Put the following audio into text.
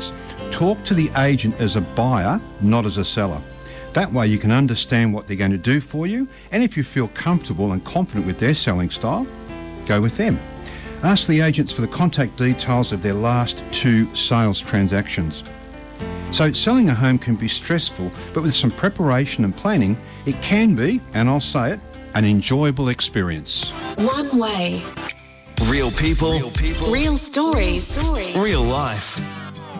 questions. Talk to the agent as a buyer, not as a seller. That way you can understand what they're going to do for you, and if you feel comfortable and confident with their selling style, go with them. Ask the agents for the contact details of their last 2 sales transactions. So selling a home can be stressful, but with some preparation and planning, it can be, and I'll say it, an enjoyable experience. One Way. Real people. Real stories. Real life.